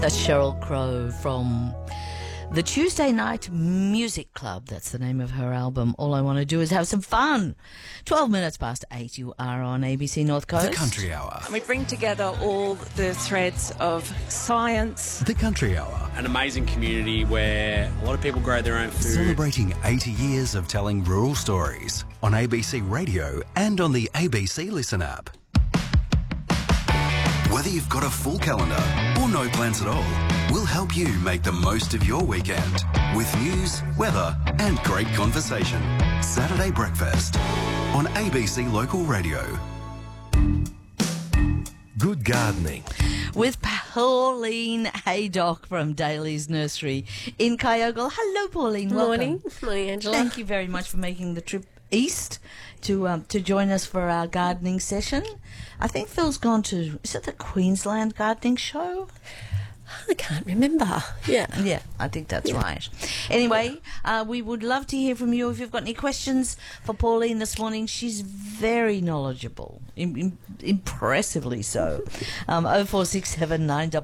That's Sheryl Crow from the Tuesday Night Music Club. That's the name of her album. All I want to do is have some fun. 12 minutes past 8, you are on ABC North Coast. The Country Hour. And we bring together all the threads of science. The Country Hour. An amazing community where a lot of people grow their own food. Celebrating 80 years of telling rural stories on ABC Radio and on the ABC Listen app. Whether you've got a full calendar or no plans at all, we'll help you make the most of your weekend with news, weather and great conversation. Saturday Breakfast on ABC Local Radio. Good gardening. With Pauline Haydock from Daly's Nursery in Kyogle. Hello, Pauline. Welcome. Morning, Angela. Thank you very much for making the trip east to join us for our gardening session. I think Phil's gone to, is it the Queensland Gardening Show? I can't remember. Yeah, I think that's right. Anyway, we would love to hear from you if you've got any questions for Pauline this morning. She's very knowledgeable, impressively so. 0467